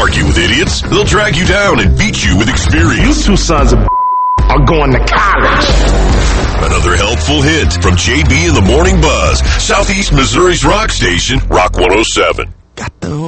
argue with idiots. They'll drag you down and beat you with experience. You two sons of are going to college. Another helpful hint from JB in the Morning Buzz, Southeast Missouri's rock station, Rock 107. Got the